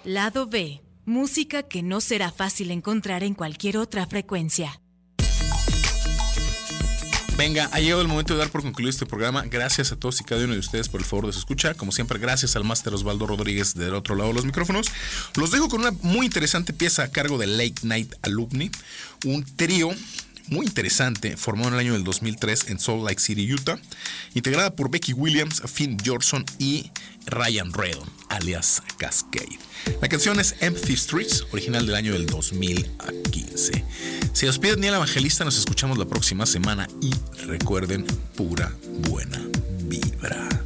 Lado B. Música que no será fácil encontrar en cualquier otra frecuencia. Venga, ha llegado el momento de dar por concluido este programa. Gracias a todos y cada uno de ustedes por el favor de su escucha. Como siempre, gracias al máster Osvaldo Rodríguez del otro lado de los micrófonos. Los dejo con una muy interesante pieza a cargo de Late Night Alumni, un trío muy interesante formado en el año del 2003 en Salt Lake City, Utah, integrada por Becky Williams, Finn Johnson y Ryan Redon, alias Cascade. La canción es Empty Streets, original del año del 2015. Se despide Daniel Evangelista, nos escuchamos la próxima semana y recuerden, pura buena vibra.